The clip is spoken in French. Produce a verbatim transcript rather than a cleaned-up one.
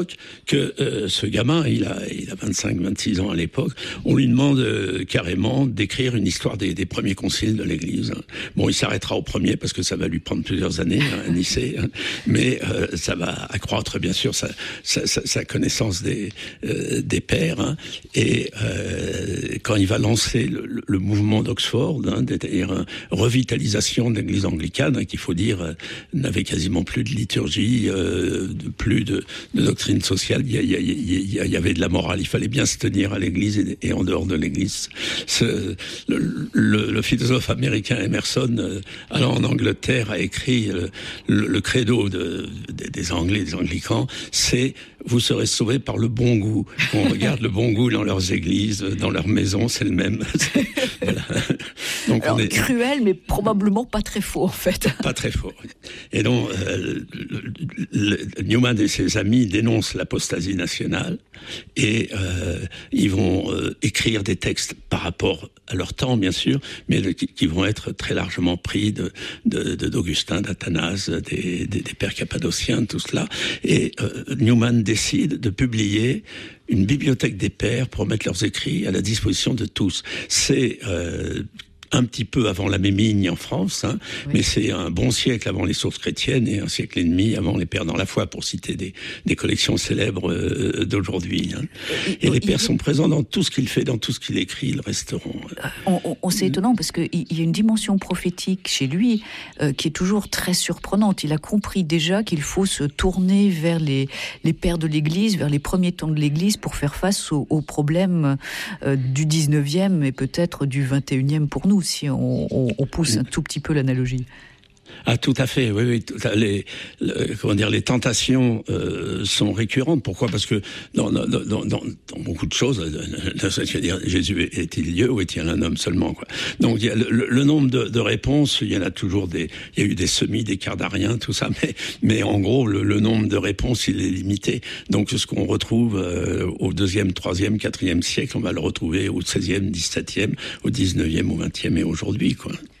que euh, ce gamin, il a, il a vingt-cinq, vingt-six ans à l'époque, on lui demande euh, carrément d'écrire une histoire des, des premiers conciles de l'Église. Bon, il s'arrêtera au premier parce que ça va lui prendre plusieurs années hein, à Nicée, hein, mais euh, ça va accroître bien sûr sa, sa, sa, sa connaissance des, euh, des pères. Hein, et euh, quand il va lancer le, le, le mouvement d'Oxford, hein, c'est-à-dire euh, revitalisation de l'Église anglicane, hein, qu'il faut dire euh, n'avait quasiment plus de liturgie, euh, de, plus de, de doctrine sociale, il y, a, il, y a, il, y a, il y avait de la morale, il fallait bien se tenir à l'église et, et en dehors de l'église. Ce, le, le, le philosophe américain Emerson, euh, allant en Angleterre, a écrit euh, le, le credo de, de, des Anglais, des Anglicans, c'est « Vous serez sauvés par le bon goût ». On regarde le bon goût dans leurs églises, dans leurs maisons, c'est le même. Voilà. Donc alors, on est cruel, mais probablement pas très faux, en fait. Pas très faux. Et donc, euh, le, le, Newman et ses amis dénoncent l'apostasie nationale et euh, ils vont euh, écrire des textes par rapport à leur temps, bien sûr, mais de, qui, qui vont être très largement pris de, de, de d'Augustin, d'Athanase, des, des, des pères cappadociens, tout cela. Et euh, Newman décide de publier une bibliothèque des pères pour mettre leurs écrits à la disposition de tous. C'est euh, un petit peu avant la Mémigne en France, hein, oui. mais c'est un bon siècle avant les sources chrétiennes et un siècle et demi avant les pères dans la foi, pour citer des, des collections célèbres euh, d'aujourd'hui. Hein. Et, et les pères il... sont présents dans tout ce qu'il fait, dans tout ce qu'il écrit, ils resteront. On, on, on c'est étonnant parce qu'il y a une dimension prophétique chez lui euh, qui est toujours très surprenante. Il a compris déjà qu'il faut se tourner vers les, les pères de l'Église, vers les premiers temps de l'Église pour faire face aux, aux problèmes euh, du dix-neuvième et peut-être du vingt et unième pour nous, si on, on, on pousse un tout petit peu l'analogie. Ah, tout à fait, oui, oui. Tout, les, le, comment dire, les tentations euh, sont récurrentes. Pourquoi ? Parce que dans, dans, dans, dans, dans beaucoup de choses, je veux dire, Jésus est-il Dieu ou est-il un homme seulement, quoi. Donc, il y a le, le, le nombre de, de réponses, il y en a toujours des, il y a eu des semis, des cardariens, tout ça, mais, mais en gros, le, le nombre de réponses, il est limité. Donc, ce qu'on retrouve euh, au deuxième, troisième, quatrième siècle, on va le retrouver au seizième, dix-septième, au dix-neuvième, au vingtième et aujourd'hui, quoi.